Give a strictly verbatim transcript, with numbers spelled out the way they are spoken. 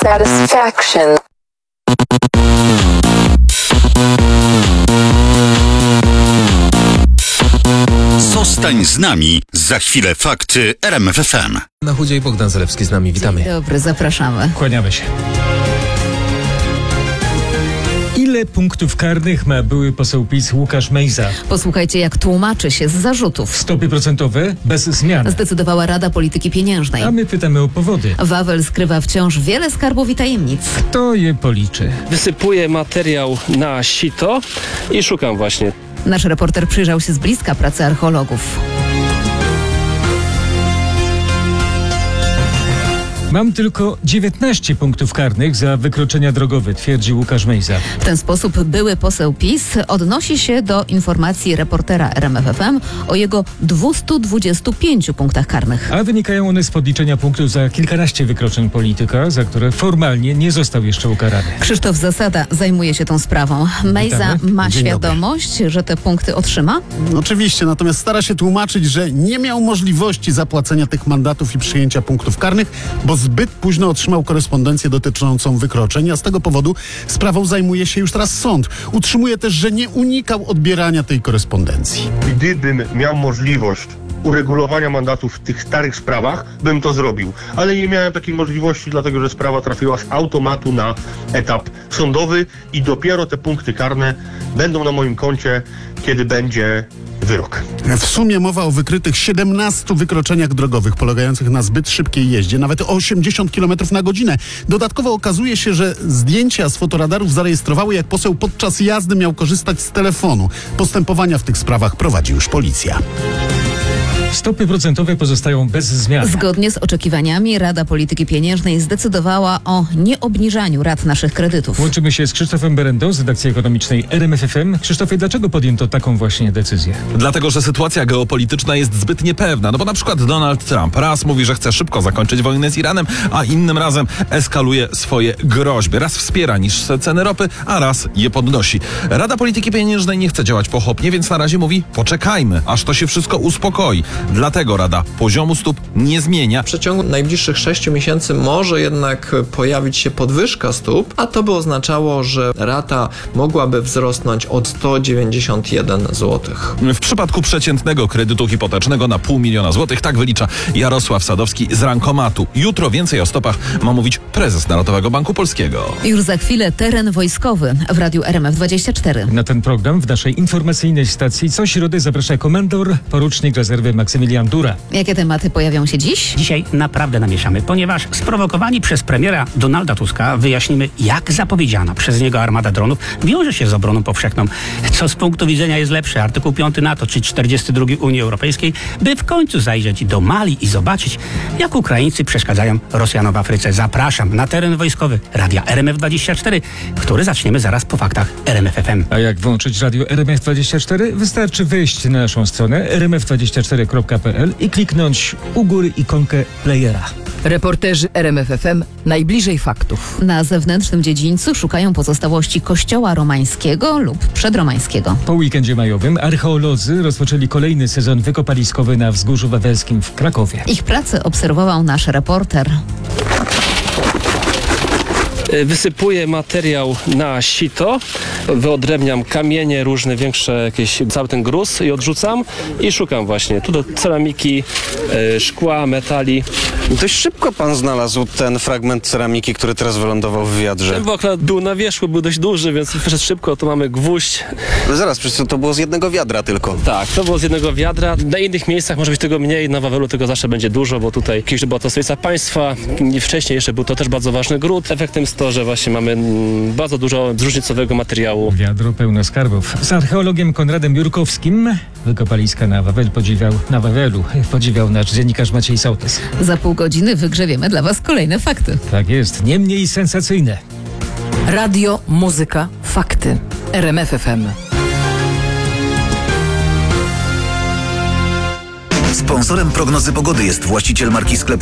satisfaction. Zostań z nami. Za chwilę fakty R M F F M. Na chudzie i Bogdan Zalewski z nami. Witamy. Dzień dobry, zapraszamy. Kłaniamy się. Ile punktów karnych ma były poseł PiS Łukasz Mejza? Posłuchajcie, jak tłumaczy się z zarzutów. Stopy procentowe bez zmian. Zdecydowała Rada Polityki Pieniężnej. A my pytamy o powody. Wawel skrywa wciąż wiele skarbów i tajemnic. Kto je policzy? Wysypuję materiał na sito i szukam właśnie. Nasz reporter przyjrzał się z bliska pracy archeologów. Mam tylko dziewiętnaście punktów karnych za wykroczenia drogowe, twierdzi Łukasz Mejza. W ten sposób były poseł PiS odnosi się do informacji reportera R M F F M o jego dwieście dwudziestu pięciu punktach karnych. A wynikają one z podliczenia punktów za kilkanaście wykroczeń polityka, za które formalnie nie został jeszcze ukarany. Krzysztof Zasada zajmuje się tą sprawą. Mejza Witamy. ma Dzień świadomość, że te punkty otrzyma? Oczywiście, natomiast stara się tłumaczyć, że nie miał możliwości zapłacenia tych mandatów i przyjęcia punktów karnych, bo zbyt późno otrzymał korespondencję dotyczącą wykroczeń, a z tego powodu sprawą zajmuje się już teraz sąd. Utrzymuje też, że nie unikał odbierania tej korespondencji. Gdybym miał możliwość uregulowania mandatów w tych starych sprawach, bym to zrobił. Ale nie miałem takiej możliwości, dlatego że sprawa trafiła z automatu na etap sądowy i dopiero te punkty karne będą na moim koncie, kiedy będzie wyrok. W sumie mowa o wykrytych siedemnastu wykroczeniach drogowych polegających na zbyt szybkiej jeździe, nawet o osiemdziesiąt kilometrów na godzinę. Dodatkowo okazuje się, że zdjęcia z fotoradarów zarejestrowały, jak poseł podczas jazdy miał korzystać z telefonu. Postępowania w tych sprawach prowadzi już policja. Stopy procentowe pozostają bez zmian. Zgodnie z oczekiwaniami Rada Polityki Pieniężnej zdecydowała o nieobniżaniu rat naszych kredytów. Łączymy się z Krzysztofem Berendą z redakcji ekonomicznej R M F F M. Krzysztofie, dlaczego podjęto taką właśnie decyzję? Dlatego, że sytuacja geopolityczna jest zbyt niepewna. No bo na przykład Donald Trump raz mówi, że chce szybko zakończyć wojnę z Iranem, a innym razem eskaluje swoje groźby. Raz wspiera niższe ceny ropy, a raz je podnosi. Rada Polityki Pieniężnej nie chce działać pochopnie, więc na razie mówi: poczekajmy, aż to się wszystko uspokoi. Dlatego Rada poziomu stóp nie zmienia. W przeciągu najbliższych sześciu miesięcy może jednak pojawić się podwyżka stóp, a to by oznaczało, że rata mogłaby wzrosnąć o sto dziewięćdziesiąt jeden złotych. W przypadku przeciętnego kredytu hipotecznego na pół miliona złotych, tak wylicza Jarosław Sadowski z Rankomatu. Jutro więcej o stopach ma mówić prezes Narodowego Banku Polskiego. Już za chwilę teren wojskowy w Radiu R M F dwadzieścia cztery. Na ten program w naszej informacyjnej stacji co środę zaprasza komandor, porucznik rezerwy Maksymilian Dura. Jakie tematy pojawią się dziś? Dzisiaj naprawdę namieszamy, ponieważ sprowokowani przez premiera Donalda Tuska wyjaśnimy, jak zapowiedziana przez niego armada dronów wiąże się z obroną powszechną. Co z punktu widzenia jest lepsze, artykuł piąty NATO czy czterdziesty drugi Unii Europejskiej, by w końcu zajrzeć do Mali i zobaczyć, jak Ukraińcy przeszkadzają Rosjanom w Afryce. Zapraszam na teren wojskowy Radia R M F dwadzieścia cztery, który zaczniemy zaraz po faktach R M F F M. A jak włączyć radio R M F dwadzieścia cztery? Wystarczy wejść na naszą stronę r m f dwadzieścia cztery kropka p l i kliknąć u góry ikonkę playera. Reporterzy R M F F M najbliżej faktów. Na zewnętrznym dziedzińcu szukają pozostałości kościoła romańskiego lub przedromańskiego. Po weekendzie majowym archeolodzy rozpoczęli kolejny sezon wykopaliskowy na Wzgórzu Wawelskim w Krakowie. Ich pracę obserwował nasz reporter. Wysypuję materiał na sito, wyodrębniam kamienie, różne większe jakieś, cały ten gruz i odrzucam i szukam właśnie tu do ceramiki, e, szkła, metali. Dość szybko pan znalazł ten fragment ceramiki, który teraz wylądował w wiadrze. Bo akurat był na wierzchu, był dość duży, więc wyszedł szybko, tu mamy gwóźdź. No zaraz, przecież to było z jednego wiadra tylko. Tak, to było z jednego wiadra. Na innych miejscach może być tego mniej, na Wawelu tego zawsze będzie dużo, bo tutaj kiedyś była to stolica państwa, wcześniej jeszcze był to też bardzo ważny gród. Efektem jest to, że właśnie mamy bardzo dużo zróżnicowego materiału. Wiadro pełno skarbów. Z archeologiem Konradem Jurkowskim wykopaliska na Wawel podziwiał, na Wawelu podziwiał nasz dziennikarz Maciej Sołtys. Za pół godziny wygrzebiemy dla Was kolejne fakty. Tak jest, nie mniej sensacyjne. Radio, muzyka, fakty. R M F F M. Sponsorem prognozy pogody jest właściciel marki sklepu